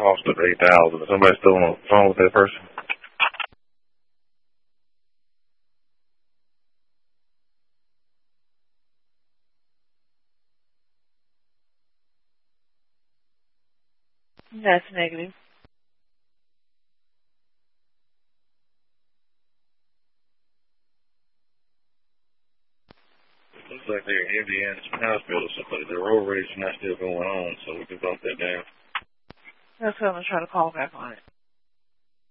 lost it 8,000. Is somebody still on the phone with that person? That's negative. Looks like they're in Indiana, some house bill or something. The road rage is not still going on, so we can bump that down. That's what I'm going to try to call back on it.